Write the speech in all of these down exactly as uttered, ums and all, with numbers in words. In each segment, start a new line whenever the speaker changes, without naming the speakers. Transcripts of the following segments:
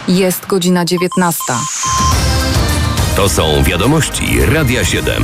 Jest godzina dziewiętnasta.
To są wiadomości Radia siedem.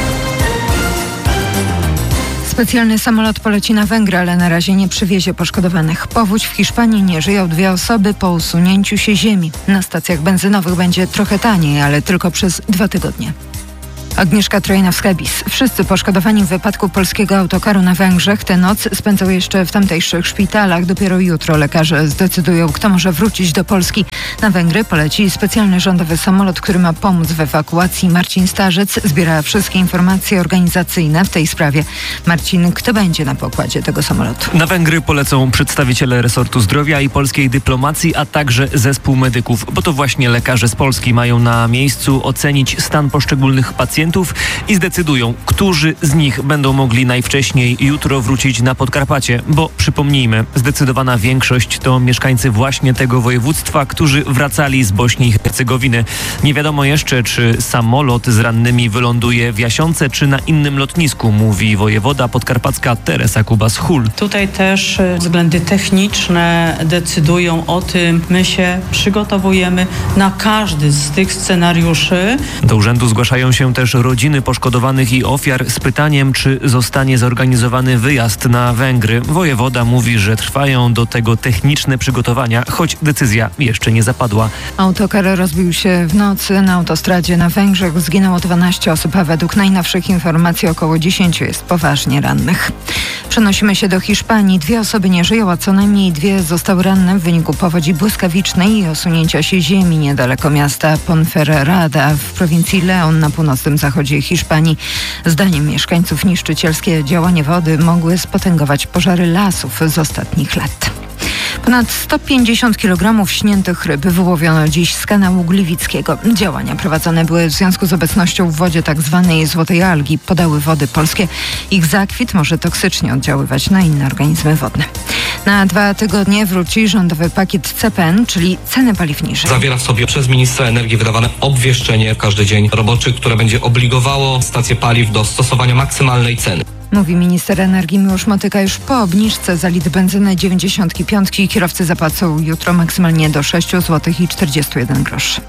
Specjalny samolot poleci na Węgry, ale na razie nie przywiezie poszkodowanych. Powódź w Hiszpanii, nie żyją dwie osoby po usunięciu się ziemi. Na stacjach benzynowych będzie trochę taniej, ale tylko przez dwa tygodnie. Agnieszka Trojnowska-Bis. Wszyscy poszkodowani w wypadku polskiego autokaru na Węgrzech tę noc spędzą jeszcze w tamtejszych szpitalach. Dopiero jutro lekarze zdecydują, kto może wrócić do Polski. Na Węgry poleci specjalny rządowy samolot, który ma pomóc w ewakuacji. Marcin Starzec zbiera wszystkie informacje organizacyjne w tej sprawie. Marcin, kto będzie na pokładzie tego samolotu?
Na Węgry polecą przedstawiciele resortu zdrowia i polskiej dyplomacji, a także zespół medyków, bo to właśnie lekarze z Polski mają na miejscu ocenić stan poszczególnych pacjentów i zdecydują, którzy z nich będą mogli najwcześniej jutro wrócić na Podkarpacie, bo przypomnijmy, zdecydowana większość to mieszkańcy właśnie tego województwa, którzy wracali z Bośni i Hercegowiny. Nie wiadomo jeszcze, czy samolot z rannymi wyląduje w Jasionce, czy na innym lotnisku, mówi wojewoda podkarpacka Teresa Kubas-Hul.
Tutaj też względy techniczne decydują o tym. My się przygotowujemy na każdy z tych scenariuszy.
Do urzędu zgłaszają się też rodziny poszkodowanych i ofiar z pytaniem, czy zostanie zorganizowany wyjazd na Węgry. Wojewoda mówi, że trwają do tego techniczne przygotowania, choć decyzja jeszcze nie zapadła.
Autokar rozbił się w nocy na autostradzie na Węgrzech. Zginęło dwanaście osób, a według najnowszych informacji około dziesięć jest poważnie rannych. Przenosimy się do Hiszpanii. Dwie osoby nie żyją, a co najmniej dwie zostały ranne w wyniku powodzi błyskawicznej i osunięcia się ziemi niedaleko miasta Ponferrada w prowincji León na północnym zachodzie Hiszpanii. Zdaniem mieszkańców niszczycielskie działanie wody mogły spotęgować pożary lasów z ostatnich lat. Ponad sto pięćdziesiąt kilogramów śniętych ryb wyłowiono dziś z kanału Gliwickiego. Działania prowadzone były w związku z obecnością w wodzie tzw. złotej algi. Podały wody polskie. Ich zakwit może toksycznie oddziaływać na inne organizmy wodne. Na dwa tygodnie wróci rządowy pakiet C P N, czyli ceny paliw niżej.
Zawiera w sobie przez ministra energii wydawane obwieszczenie w każdy dzień roboczy, które będzie obligowało stacje paliw do stosowania maksymalnej ceny.
Mówi minister energii Miłosz Motyka. Już po obniżce za litr benzyny dziewięćdziesiątki piątki kierowcy zapłacą jutro maksymalnie do sześć złotych i czterdzieści jeden groszy.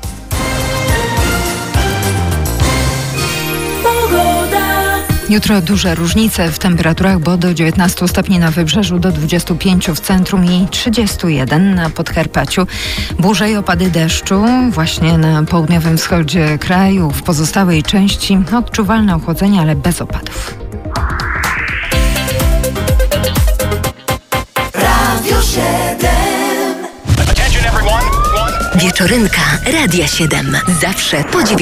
Jutro duże różnice w temperaturach, bo do dziewiętnastu stopni na wybrzeżu, do dwudziestu pięciu w centrum i trzydziestu jeden na Podkarpaciu. Burze i opady deszczu właśnie na południowym wschodzie kraju. W pozostałej części odczuwalne ochłodzenie, ale bez opadów.
Radio siedem.
Wieczorynka Radia siedem. Zawsze po dziewiętnastej.